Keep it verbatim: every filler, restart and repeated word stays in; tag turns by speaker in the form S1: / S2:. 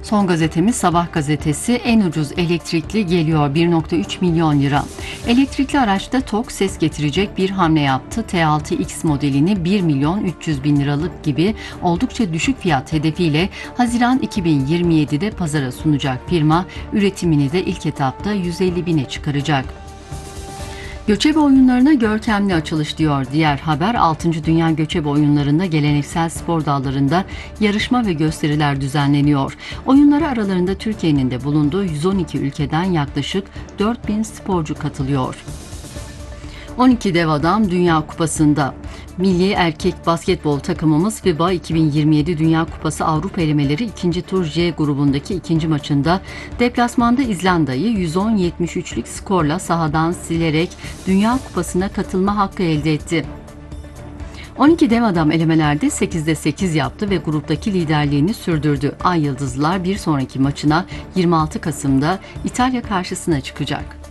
S1: Son gazetemiz Sabah gazetesi. En ucuz elektrikli geliyor, bir nokta üç milyon lira. Elektrikli araçta tok ses getirecek bir hamle yaptı. T altı X modelini bir milyon üç yüz bin liralık gibi oldukça düşük fiyat hedefiyle Haziran iki bin yirmi yedi'de pazara sunacak firma, üretimini de ilk etapta yüz elli bine çıkaracak. Göçebe oyunlarına görkemli açılış diyor diğer haber. altıncı Dünya Göçebe Oyunları'nda geleneksel spor dallarında yarışma ve gösteriler düzenleniyor. Oyunları aralarında Türkiye'nin de bulunduğu yüz on iki ülkeden yaklaşık dört bin sporcu katılıyor. on iki dev adam Dünya Kupası'nda. Milli erkek basketbol takımımız FIBA iki bin yirmi yedi Dünya Kupası Avrupa elemeleri ikinci tur J grubundaki ikinci maçında deplasmanda İzlanda'yı yüz on yetmiş üç'lük skorla sahadan silerek Dünya Kupası'na katılma hakkı elde etti. on iki dev adam elemelerde sekizde sekiz yaptı ve gruptaki liderliğini sürdürdü. Ay Yıldızlılar bir sonraki maçına yirmi altı Kasım'da İtalya karşısına çıkacak.